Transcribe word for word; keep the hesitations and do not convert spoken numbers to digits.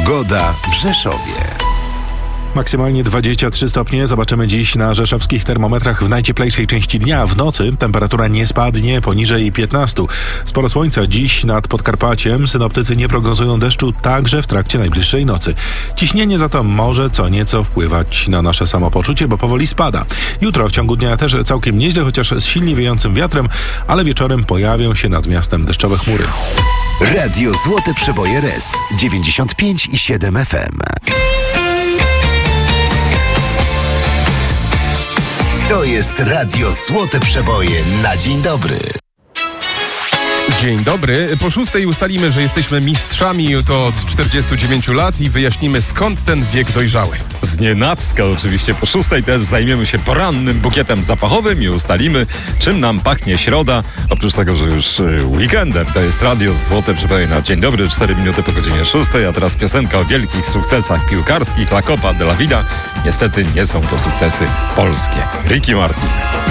Pogoda w Rzeszowie. Maksymalnie dwadzieścia trzy stopnie zobaczymy dziś na rzeszowskich termometrach w najcieplejszej części dnia. W nocy temperatura nie spadnie poniżej piętnastu. Sporo słońca dziś nad Podkarpaciem. Synoptycy nie prognozują deszczu także w trakcie najbliższej nocy. Ciśnienie za to może co nieco wpływać na nasze samopoczucie, bo powoli spada. Jutro w ciągu dnia też całkiem nieźle, chociaż z silnie wiejącym wiatrem, ale wieczorem pojawią się nad miastem deszczowe chmury. Radio Złote Przeboje R E S dziewięćdziesiąt pięć i siedem F M. To jest Radio Złote Przeboje na dzień dobry. Dzień dobry. Po szóstej ustalimy, że jesteśmy mistrzami to od czterdziestu dziewięciu lat i wyjaśnimy, skąd ten wiek dojrzały. Znienacka oczywiście. Po szóstej też zajmiemy się porannym bukietem zapachowym i ustalimy, czym nam pachnie środa. Oprócz tego, że już weekendem. To jest Radio Złote Przeboje na dzień dobry. cztery minuty po godzinie szóstej, a teraz piosenka o wielkich sukcesach piłkarskich La Copa de la Vida. Niestety nie są to sukcesy polskie. Ricky Martin.